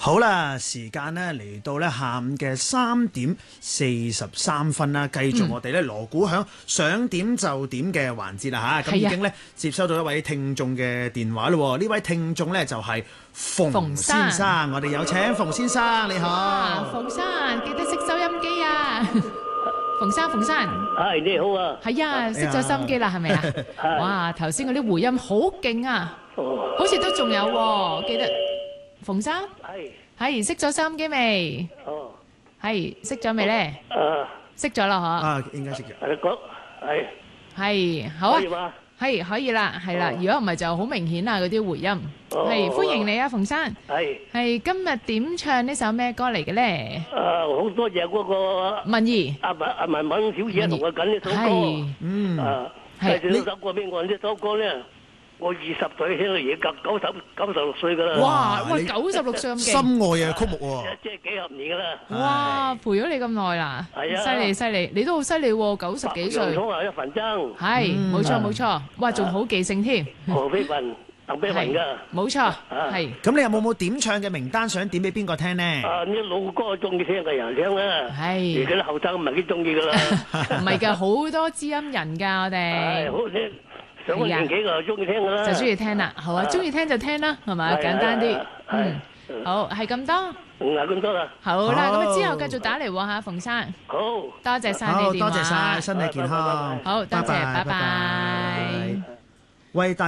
好啦，時間咧嚟到咧下午嘅3:43啦，繼續我哋咧鑼鼓響想點就點嘅環節啦嚇，咁已經咧接收到一位聽眾嘅電話咯。呢位聽眾咧就係馮先生，我哋有請馮先生，你好。 馮生記得熄收音機啊！馮生， 係你好啊！ 係啊，熄咗收音機啦，係咪啊？哇，頭先嗰啲回音好勁啊，好似都仲有喎，記得。馮生係熄咗收音機未？ 哦， 係熄咗未咧？熄咗啦，嗬？ 啊，應該熄咗。 係好啊，係可以啦，係啦。如果唔係就好明顯啊，嗰啲回音。係歡迎你啊，馮生。係今日點唱呢首咩歌嚟嘅咧？ 好多謝嗰個文儀阿文小姐同我緊呢首歌。介紹呢首歌俾我，呢首歌咧。我20歲聽到而家96歲噶啦。 哇，96歲咁勁， 心愛嘅曲目喎， 即係幾十年噶啦。 哇，陪咗你咁耐啦， 係啊， 犀利，你都好犀利喎，90幾歲。 洋蔥啊，一份爭。 係，冇錯，哇，仲好記性添。 何非凡、鄧碧雲噶。冇錯，係。 咁你有冇點唱嘅名單想點俾邊個聽呢？ 啲老歌中意聽嘅人聽啦。 係。 而家啲後生唔係幾中意噶啦。 唔係㗎，好多知音人㗎，我哋。 係，好聽。上咗年紀就中意聽噶啦， 就中意聽啦，好啊，中意聽就聽啦，係咪？簡單啲，好，係咁多， 係咁多啦。 好啦，咁之後繼續打嚟喎嚇，馮生， 好， 多謝晒你電話， 多謝晒，身體健康， 好，多謝，拜拜。 喂，